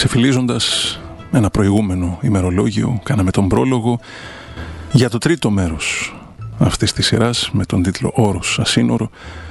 Ξεφυλίζοντας ένα προηγούμενο ημερολόγιο, κάναμε τον πρόλογο για το τρίτο μέρος αυτής της σειράς με τον τίτλο «Όρος ασύνορο».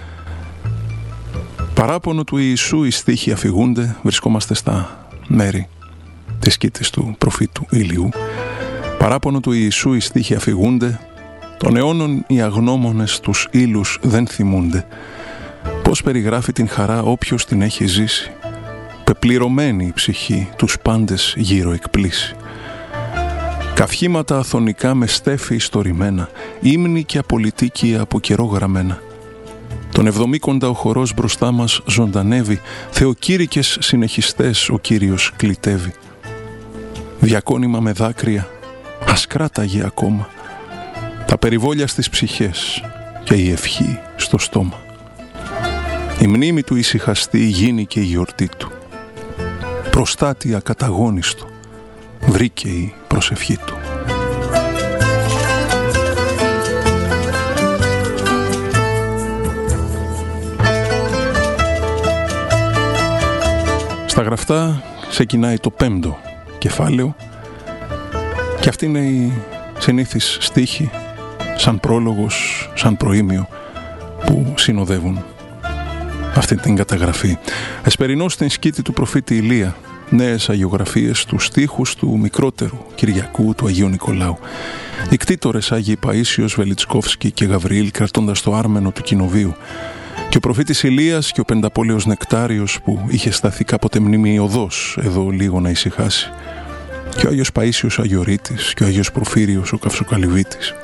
Παράπονο του Ιησού οι στίχοι αφηγούνται. Βρισκόμαστε στα μέρη της σκήτης του προφήτου Ηλιού. Παράπονο του Ιησού οι στίχοι αφηγούνται. Των αιώνων οι αγνώμονες τους ύλους δεν θυμούνται. Πώς περιγράφει την χαρά όποιος την έχει ζήσει. Πεπληρωμένη η ψυχή τους πάντες γύρω εκπλήσει. Καυχήματα αθωνικά με στέφη ιστορημένα, ύμνοι και απολυτίκια από καιρό γραμμένα. Τον εβδομήκοντα ο χορός μπροστά μας ζωντανεύει, θεοκήρυκες συνεχιστές ο Κύριος κλητεύει. Διακόνημα με δάκρυα, ας κράταγε ακόμα, τα περιβόλια στις ψυχές και η ευχή στο στόμα. Η μνήμη του ησυχαστή γίνει και η γιορτή του. Προστάτη ακαταγόνιστο βρήκε η προσευχή του. Στα γραφτά ξεκινάει το 5ο κεφάλαιο και αυτή είναι η συνήθις στίχη σαν πρόλογος, σαν προήμιο που συνοδεύουν αυτή την καταγραφή. Εσπερινώς στην σκήτη του προφήτη Ηλία, νέες αγιογραφίες του στίχους του μικρότερου Κυριακού του Αγίου Νικολάου. Οι κτήτορες Άγιοι Παΐσιος, Βελιτσκόφσκι και Γαβριήλ κρατώντας το άρμενο του κοινοβίου. Και ο προφήτης Ηλίας και ο πενταπόλεως Νεκτάριος που είχε σταθεί κάποτε μνημειωδώς εδώ λίγο να ησυχάσει. Και ο Άγιος Παΐσιος Αγιορείτης και ο Άγιος Προφύριος ο Καυσοκαλυβίτης.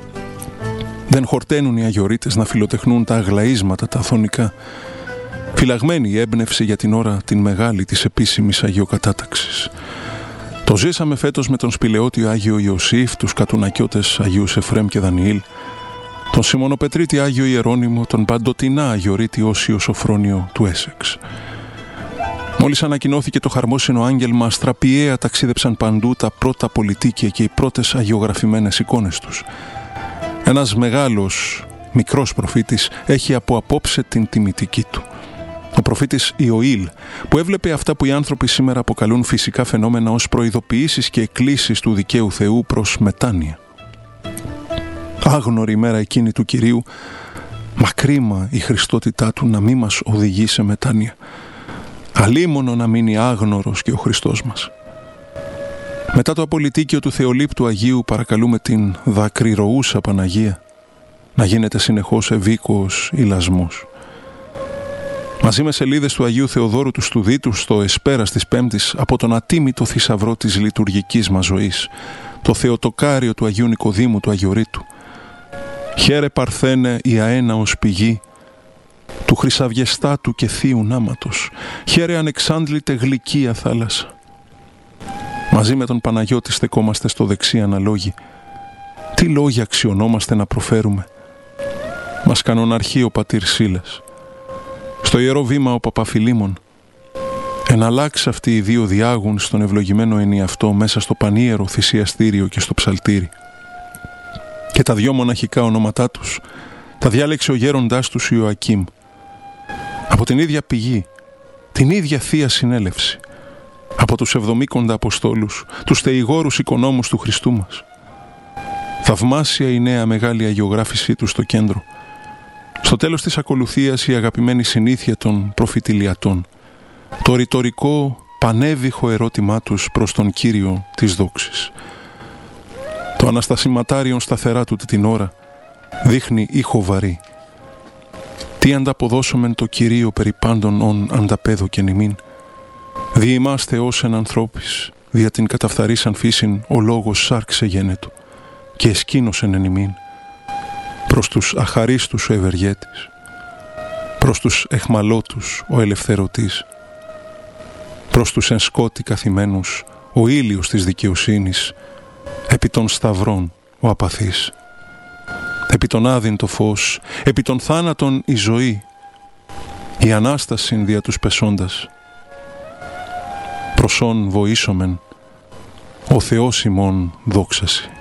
Δεν χορταίνουν οι Αγιορείτες να φιλοτεχνούν τα αγλαΐσματα, τα αθωνικά. Φυλαγμένη η έμπνευση για την ώρα την μεγάλη της επίσημης αγιοκατάταξης. Το ζήσαμε φέτος με τον σπηλαιότιο Άγιο Ιωσήφ, τους κατουνακιώτες Αγίους Εφρέμ και Δανιήλ, τον Σιμωνοπετρίτη Άγιο Ιερώνυμο, τον παντοτινά Αγιορείτη Όσιο Σοφρόνιο του Έσεξ. Μόλις ανακοινώθηκε το χαρμόσυνο άγγελμα, αστραπιαία ταξίδεψαν παντού τα πρώτα πολιτίκια και οι πρώτες αγιογραφημένες εικόνες τους. Ένας μεγάλος, μικρός προφήτης έχει από απόψε την τιμητική του. Ο προφήτης Ιωήλ, που έβλεπε αυτά που οι άνθρωποι σήμερα αποκαλούν φυσικά φαινόμενα ως προειδοποιήσεις και εκκλήσεις του δικαίου Θεού προς μετάνοια. Άγνωρη ημέρα εκείνη του Κυρίου, μακρύμα η Χριστότητά του να μην μας οδηγεί σε μετάνοια. Αλίμονο να μείνει άγνωρος και ο Χριστός μας. Μετά το απολυτίκιο του Θεολείπτου Αγίου παρακαλούμε την δακρυρωούσα Παναγία να γίνεται συνεχώς ευήκοος ηλασμός. Μαζί με σελίδες του Αγίου Θεοδόρου του Στουδίτου στο Εσπέρας της Πέμπτης από τον ατίμητο θησαυρό της λειτουργικής μας ζωής, το Θεοτοκάριο του Αγίου Νικοδήμου του Αγιορείτου. Χαίρε Παρθένε η αέναος πηγή του χρυσαυγεστάτου και θείου νάματος. Χαίρε ανεξάντλητε γλυκία θάλασσα. Μαζί με τον Παναγιώτη στεκόμαστε στο δεξί αναλόγι. Τι λόγια αξιωνόμαστε να προφέρουμε. Μας κανοναρχεί ο πατήρ Σίλας. Στο Ιερό Βήμα ο Παπαφιλίμων. Εναλλάξ αυτοί οι δύο διάγουν στον ευλογημένο ενιαυτό μέσα στο πανίερο θυσιαστήριο και στο ψαλτήρι. Και τα δυο μοναχικά ονόματά τους τα διάλεξε ο γέροντάς τους Ιωακήμ. Από την ίδια πηγή, την ίδια Θεία Συνέλευση. Από τους 70 Αποστόλους, τους θεηγόρους οικονόμους του Χριστού μας. Θαυμάσια η νέα μεγάλη αγιογράφησή του στο κέντρο. Στο τέλος της ακολουθίας η αγαπημένη συνήθεια των προφητηλιατών. Το ρητορικό πανέβηχο ερώτημά τους προς τον Κύριο της δόξης. Το αναστασιματάριον σταθερά του την ώρα δείχνει ήχο βαρύ. Τι ανταποδώσομεν το Κυρίο περί πάντων ον ανταπέδω και νημήν. Διημάστε ως εν ανθρώπης, δια την καταφθαρίσαν φύσιν ο λόγος σάρξε γένετο και εσκήνωσεν εν ημίν. Προς τους αχαρίστους ο ευεργέτης, προς τους εχμαλώτους ο ελευθερωτής, προς τους εν σκότη καθημένους ο ήλιος της δικαιοσύνης, επί των σταυρών ο απαθής, επί των άδειν το φως, επί των θάνατων η ζωή, η Ανάστασιν δια τους πεσόντας. Προσόν βοήσομεν, ο Θεός ημών δόξαση.